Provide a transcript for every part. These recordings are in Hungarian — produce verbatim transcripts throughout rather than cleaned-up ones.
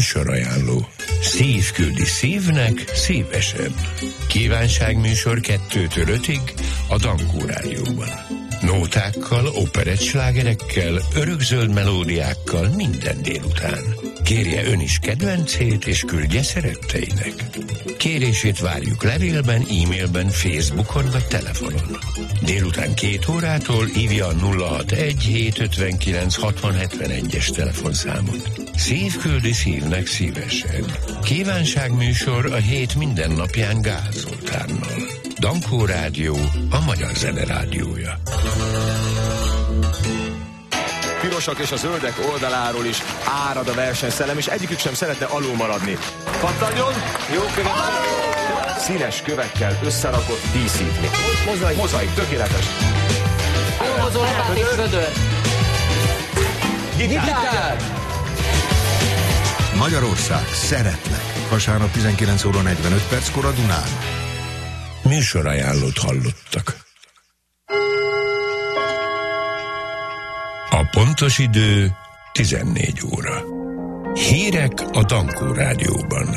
Műsorajánló. Szív küldi szívnek szívesebb. Kívánságműsor kettőtől ötig a Dankó Rádióban. Nótákkal, operettslágerekkel, örökzöld melódiákkal minden délután. Kérje ön is kedvencét, és küldje szeretteinek. Kérését várjuk levélben, e-mailben, Facebookon vagy telefonon. Délután két órától hívja a nulla hatvanegy hétszázötvenkilenc hatvan hetvenegyes telefonszámot. Szív küldi szívnek szívesebb. Kívánságműsor a hét minden napján Gál Zoltánnal. Dankó Rádió, a magyar zene rádiója. Pirosak és a zöldek oldaláról is árad a versenyszellem, és egyikük sem szeretne alul maradni. Pattanjon! Jó kövekkel! Színes kövekkel összerakott díszítmény. Mozaik. Mozaik, tökéletes. Hozó lapát és vödör. Gitár! Magyarország, szeretlek. Vasárnap tizenkilenc óra negyvenöt perckor a Dunán. Műsorajánlót hallottak. A pontos idő tizennégy óra. Hírek a Dankó Rádióban.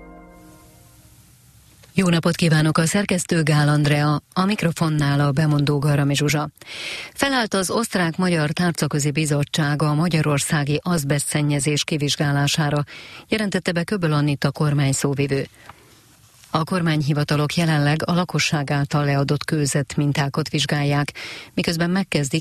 Jó napot kívánok, a szerkesztő Gál Andrea, a mikrofonnál a bemondó Garami Zsuzsa. Felállt az Osztrák-Magyar Tárcaközi Bizottság a magyarországi azbesztszennyezés kivizsgálására, jelentette be Köböl Anita kormányszóvivő. A kormányhivatalok jelenleg a lakosság által leadott kőzetmintákat vizsgálják, miközben megkezdik